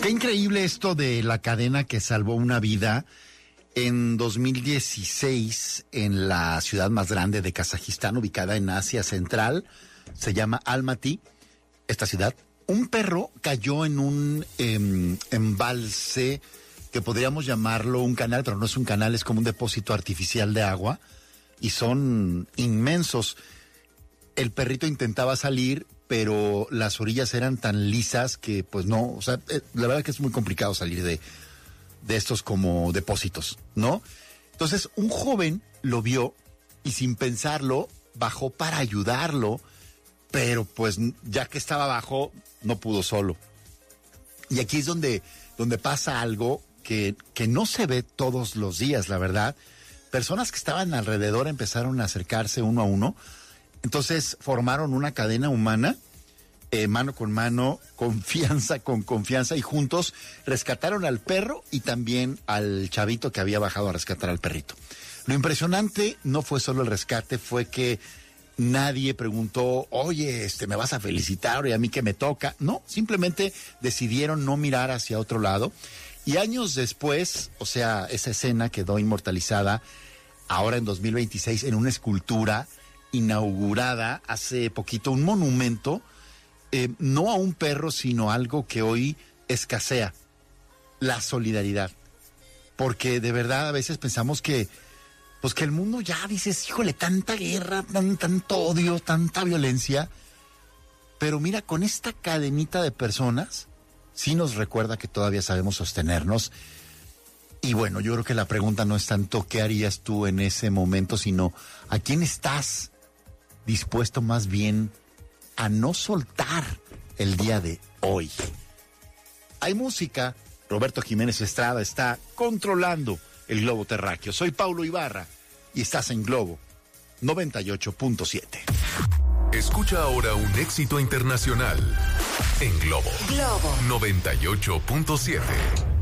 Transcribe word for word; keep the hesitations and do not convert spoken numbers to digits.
Qué increíble esto de la cadena que salvó una vida. En dos mil dieciséis, en la ciudad más grande de Kazajistán, ubicada en Asia Central, se llama Almaty, esta ciudad, un perro cayó en un eh, embalse que podríamos llamarlo un canal, pero no es un canal, es como un depósito artificial de agua, y son inmensos. El perrito intentaba salir, pero las orillas eran tan lisas que pues no, o sea, eh, la verdad que es muy complicado salir de... de estos como depósitos, ¿no? Entonces, un joven lo vio y sin pensarlo bajó para ayudarlo, pero pues ya que estaba abajo, no pudo solo. Y aquí es donde, donde pasa algo que, que no se ve todos los días, la verdad. Personas que estaban alrededor empezaron a acercarse uno a uno, entonces formaron una cadena humana, Eh, mano con mano, confianza con confianza, y juntos rescataron al perro y también al chavito que había bajado a rescatar al perrito. Lo impresionante no fue solo el rescate, fue que nadie preguntó, oye, este, ¿me vas a felicitar? ¿Y a mí qué me toca? No, simplemente decidieron no mirar hacia otro lado. Y años después, o sea, esa escena quedó inmortalizada ahora en dos mil veintiséis en una escultura inaugurada hace poquito, un monumento. Eh, no a un perro, sino algo que hoy escasea, la solidaridad. Porque de verdad a veces pensamos que, pues que el mundo ya, dices, híjole, tanta guerra, tan, tanto odio, tanta violencia. Pero mira, con esta cadenita de personas, sí nos recuerda que todavía sabemos sostenernos. Y bueno, yo creo que la pregunta no es tanto qué harías tú en ese momento, sino a quién estás dispuesto más bien a no soltar el día de hoy. Hay música. Roberto Jiménez Estrada está controlando el globo terráqueo. Soy Paulo Ibarra y estás en Globo noventa y ocho punto siete. Escucha ahora un éxito internacional en Globo, Globo noventa y ocho punto siete.